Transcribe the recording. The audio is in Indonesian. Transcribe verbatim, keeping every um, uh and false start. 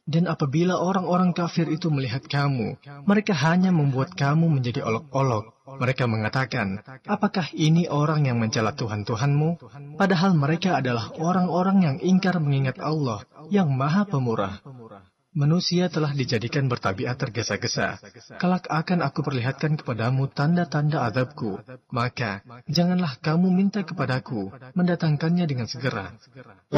Dan apabila orang-orang kafir itu melihat kamu, mereka hanya membuat kamu menjadi olok-olok. Mereka mengatakan, apakah ini orang yang mencela Tuhan-Tuhanmu? Padahal mereka adalah orang-orang yang ingkar mengingat Allah, yang Maha Pemurah. Manusia telah dijadikan bertabiat tergesa-gesa. Kelak akan aku perlihatkan kepadamu tanda-tanda azabku. Maka, janganlah kamu minta kepadaku, mendatangkannya dengan segera.